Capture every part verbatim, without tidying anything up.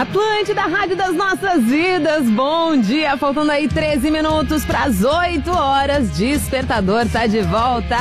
Atlântida, Rádio das Nossas Vidas, bom dia, faltando aí treze minutos para as oito horas, Despertador tá de volta.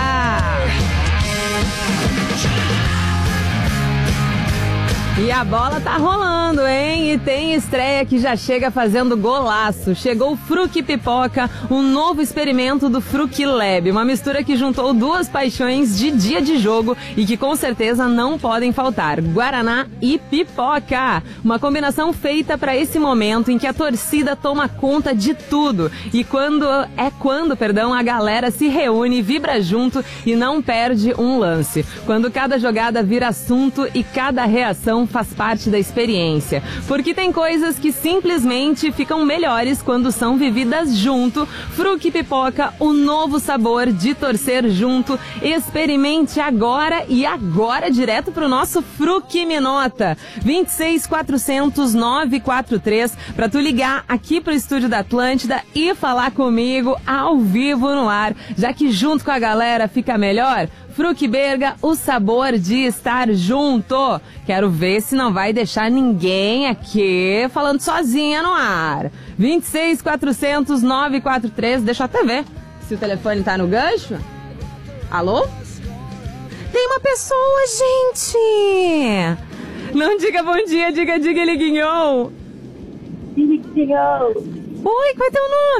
E a bola tá rolando, hein? E tem estreia que já chega fazendo golaço. Chegou o Fruc Pipoca, um novo experimento do Fruc Lab. Uma mistura que juntou duas paixões de dia de jogo e que com certeza não podem faltar. Guaraná e pipoca. Uma combinação feita para esse momento em que a torcida toma conta de tudo. E quando é quando, perdão, a galera se reúne, vibra junto e não perde um lance. Quando cada jogada vira assunto e cada reação faz parte da experiência, porque tem coisas que simplesmente ficam melhores quando são vividas junto. Fruc Pipoca, o novo sabor de torcer junto. Experimente agora e agora direto pro nosso Fruc Me Nota vinte e seis quatrocentos, nove quatro três para tu ligar aqui pro estúdio da Atlântida e falar comigo ao vivo no ar, já que junto com a galera fica melhor. Fruc Berga, o sabor de estar junto. Quero ver se não vai deixar ninguém aqui falando sozinha no ar. vinte e seis quatrocentos, nove quatro três, deixa eu até ver se o telefone tá no gancho. Alô? Tem uma pessoa, gente! Não diga bom dia, diga, diga, ele guinhou. Oi, Oi, qual é teu nome?